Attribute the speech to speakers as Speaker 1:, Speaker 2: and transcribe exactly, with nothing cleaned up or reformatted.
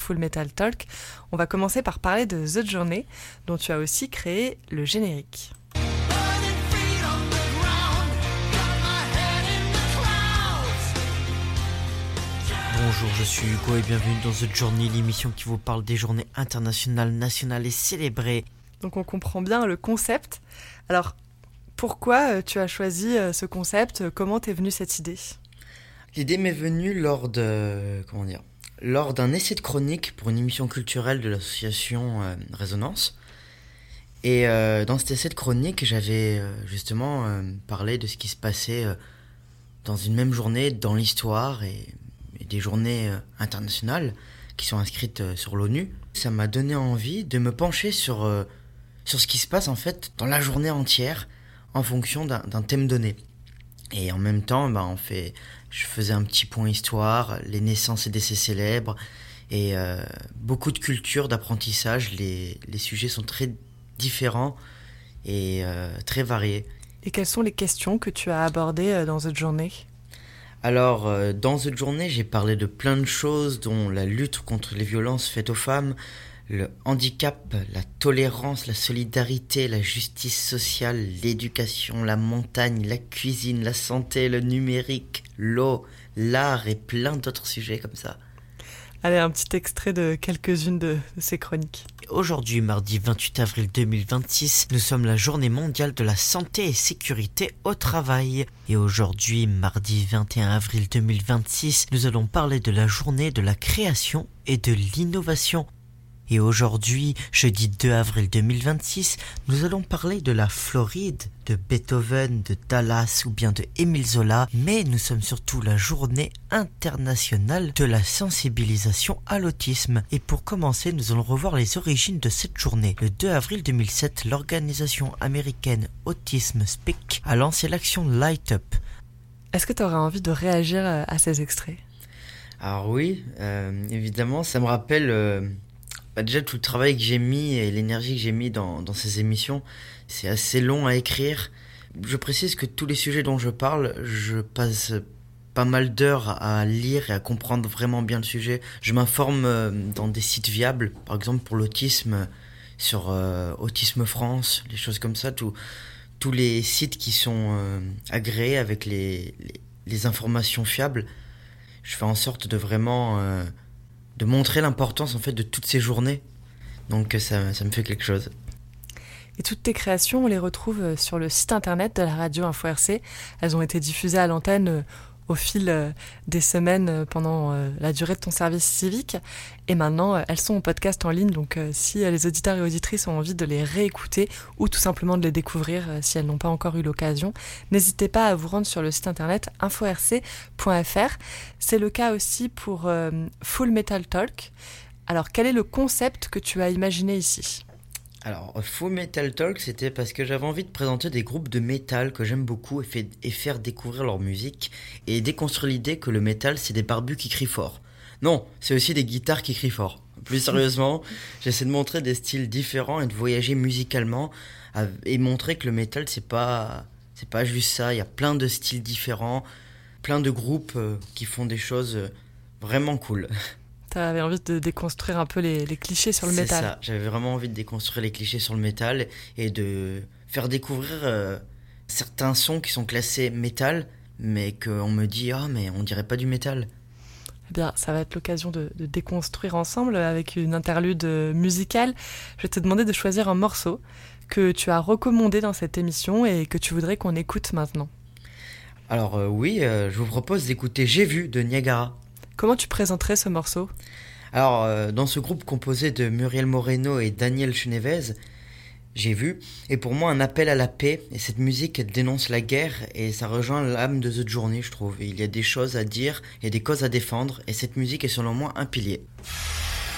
Speaker 1: Full Metal Talk. On va commencer par parler de The Journey, dont tu as aussi créé le générique.
Speaker 2: Bonjour, je suis Hugo et bienvenue dans The Journey, l'émission qui vous parle des journées internationales, nationales et célébrées.
Speaker 1: Donc on comprend bien le concept. Alors, pourquoi tu as choisi ce concept ? Comment t'es venue cette idée ?
Speaker 2: L'idée m'est venue lors de, comment dire, lors d'un essai de chronique pour une émission culturelle de l'association euh, Résonance. Et euh, dans cet essai de chronique, j'avais euh, justement euh, parlé de ce qui se passait euh, dans une même journée dans l'histoire et, et des journées euh, internationales qui sont inscrites euh, sur l'ONU. Ça m'a donné envie de me pencher sur, euh, sur ce qui se passe en fait dans la journée entière en fonction d'un, d'un thème donné. Et en même temps, bah, on fait, je faisais un petit point histoire, les naissances et décès célèbres, et euh, beaucoup de culture, d'apprentissage. Les, les sujets sont très différents et euh, très variés.
Speaker 1: Et quelles sont les questions que tu as abordées dans cette journée ?
Speaker 2: Alors, euh, dans cette journée, j'ai parlé de plein de choses, dont la lutte contre les violences faites aux femmes, le handicap, la tolérance, la solidarité, la justice sociale, l'éducation, la montagne, la cuisine, la santé, le numérique, l'eau, l'art et plein d'autres sujets comme ça.
Speaker 1: Allez, un petit extrait de quelques-unes de, de ces chroniques.
Speaker 2: Aujourd'hui, mardi vingt-huit avril deux mille vingt-six, nous sommes la journée mondiale de la santé et sécurité au travail. Et aujourd'hui, mardi vingt et un avril deux mille vingt-six, nous allons parler de la journée de la création et de l'innovation. Et aujourd'hui, jeudi deux avril deux mille vingt-six, nous allons parler de la Floride, de Beethoven, de Dallas ou bien de Émile Zola, mais nous sommes surtout la journée internationale de la sensibilisation à l'autisme. Et pour commencer, nous allons revoir les origines de cette journée. Le deux avril deux mille sept, l'organisation américaine Autism Speak a lancé l'action Light Up.
Speaker 1: Est-ce que tu aurais envie de réagir à ces extraits ?
Speaker 2: Alors oui, euh, évidemment, ça me rappelle... Euh Bah déjà tout le travail que j'ai mis et l'énergie que j'ai mis dans, dans ces émissions, c'est assez long à écrire. Je précise que tous les sujets dont je parle, je passe pas mal d'heures à lire et à comprendre vraiment bien le sujet. Je m'informe dans des sites viables, par exemple pour l'autisme, sur euh, Autisme France, les choses comme ça, tout, tous les sites qui sont euh, agréés avec les, les, les informations fiables. Je fais en sorte de vraiment... Euh, de montrer l'importance en fait de toutes ces journées. Donc ça, ça me fait quelque chose.
Speaker 1: Et toutes tes créations, on les retrouve sur le site internet de la radio Info R C. Elles ont été diffusées à l'antenne au fil des semaines pendant la durée de ton service civique. Et maintenant, elles sont en podcast en ligne. Donc si les auditeurs et auditrices ont envie de les réécouter ou tout simplement de les découvrir si elles n'ont pas encore eu l'occasion, n'hésitez pas à vous rendre sur le site internet info r c point f r. C'est le cas aussi pour euh, Full Metal Talk. Alors, quel est le concept que tu as imaginé ici ?
Speaker 2: Alors, Full Metal Talk, c'était parce que j'avais envie de présenter des groupes de métal que j'aime beaucoup et, fait, et faire découvrir leur musique et déconstruire l'idée que le métal, c'est des barbus qui crient fort. Non, c'est aussi des guitares qui crient fort. Plus sérieusement, j'essaie de montrer des styles différents et de voyager musicalement et montrer que le métal, c'est pas, c'est pas juste ça. Il y a plein de styles différents, plein de groupes qui font des choses vraiment cool.
Speaker 1: T'avais envie de déconstruire un peu les, les clichés sur le
Speaker 2: c'est
Speaker 1: métal.
Speaker 2: C'est ça, j'avais vraiment envie de déconstruire les clichés sur le métal et de faire découvrir euh, certains sons qui sont classés métal, mais qu'on me dit « Ah, oh, mais on dirait pas du métal ».
Speaker 1: Eh bien, ça va être l'occasion de, de déconstruire ensemble avec une interlude musicale. Je vais te demander de choisir un morceau que tu as recommandé dans cette émission et que tu voudrais qu'on écoute maintenant.
Speaker 2: Alors euh, oui, euh, je vous propose d'écouter « J'ai vu » de Niagara.
Speaker 1: Comment tu présenterais ce morceau ?
Speaker 2: Alors, euh, dans ce groupe composé de Muriel Moreno et Daniel Chenevez, j'ai vu, et pour moi un appel à la paix, et cette musique elle dénonce la guerre, et ça rejoint l'âme de The Journey, je trouve. Et il y a des choses à dire, il y a des causes à défendre, et cette musique est selon moi un pilier.